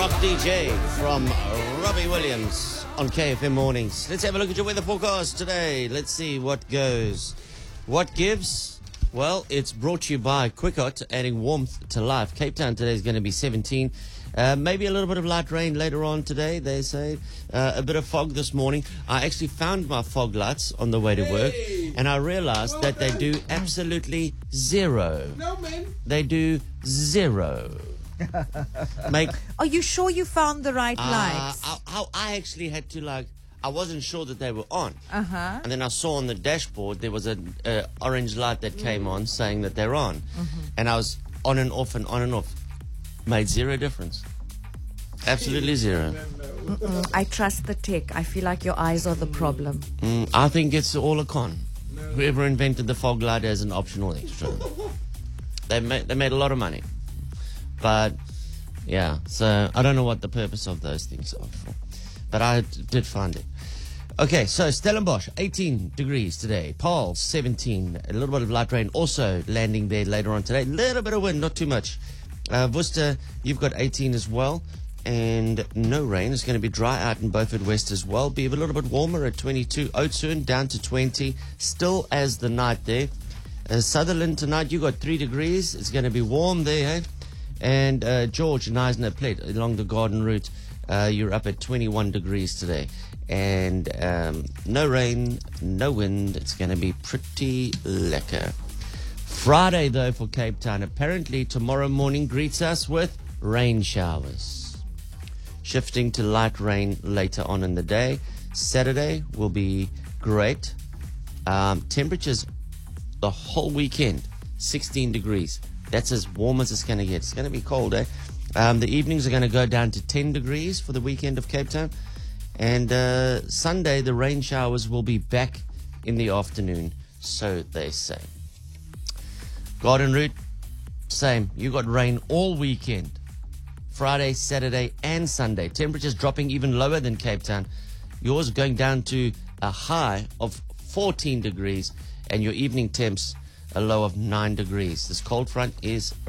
Rock DJ from Robbie Williams on KFM Mornings. Let's have a look at your weather forecast today. Let's see what goes. What gives? Well, it's brought to you by Quickot, adding warmth to life. Cape Town today is going to be 17. Maybe a little bit of light rain later on today, they say. A bit of fog this morning. I actually found my fog lights on the way to work, and I realized that they do absolutely zero. No, man. They do zero. Are you sure you found the right lights? I actually had to, I wasn't sure that they were on. Uh-huh. And then I saw on the dashboard there was an orange light that came on saying that they're on. And I was on and off and on and off. Made zero difference. Absolutely zero. I trust the tech. I feel like your eyes are the problem. I think it's all a con. Whoever invented the fog light as an optional extra. They made a lot of money. But, yeah, so I don't know what the purpose of those things are for. But I did find it. Okay, so Stellenbosch, 18 degrees today. Paarl, 17. A little bit of light rain also landing there later on today. A little bit of wind, not too much. Worcester, you've got 18 as well. And no rain. It's going to be dry out in Beaufort West as well. Be a little bit warmer at 22. Oudtshoorn down to 20. Still as the night there. Sutherland tonight, you got 3 degrees. It's going to be warm there, hey? And George, Knysna Plate, along the Garden Route, you're up at 21 degrees today. And no rain, no wind. It's going to be pretty lekker. Friday, though, for Cape Town. Apparently, tomorrow morning greets us with rain showers. Shifting to light rain later on in the day. Saturday will be great. Temperatures the whole weekend, 16 degrees. That's as warm as it's going to get. It's going to be cold, eh? The evenings are going to go down to 10 degrees for the weekend of Cape Town. And Sunday, the rain showers will be back in the afternoon, so they say. Garden Route, same. You got rain all weekend. Friday, Saturday, and Sunday. Temperatures dropping even lower than Cape Town. Yours going down to a high of 14 degrees, and your evening temps a low of 9 degrees. This cold front is